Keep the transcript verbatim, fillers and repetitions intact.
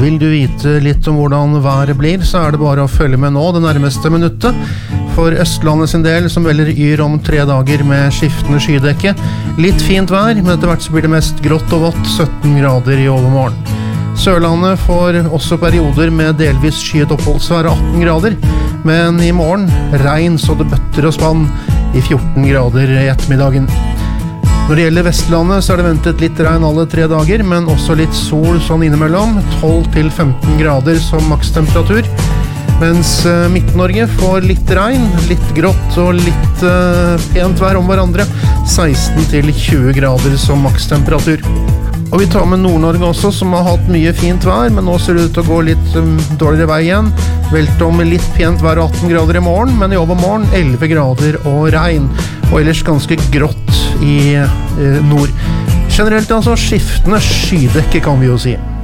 Vil du vite litt om hvordan været blir, så er det bare å følge med nå det nærmeste minuttet. For Østlandet sin del, som velger yr om tre dager med skiftende skydekke. Litt fint vær, men etter hvert så blir det mest grått og vått, sytten grader i overmorgen. Sørlandet får også perioder med delvis skyet oppholdsvær, atten grader. Men i morgen, regn så det bøtter og spann i fjorten grader i ettermiddagen. Når det gjelder Vestlandet så er det ventet litt regn alle tre dager, men også litt sol sånn innimellom, tolv til femten grader som makstemperatur. Mens Midt-Norge får litt regn, litt grått og litt uh, pent vær om hverandre, seksten til tjue grader som makstemperatur. Og vi tar med Nord-Norge også, som har hatt mye fint vær, men nå ser det ut til å gå litt um, dårligere vei igjen. Velt om litt pent vær og atten grader i morgen, men i overmorgen elleve grader og regn. Og ellers ganske grått i uh, nord. Generelt altså skiftende skydekke kan vi jo si.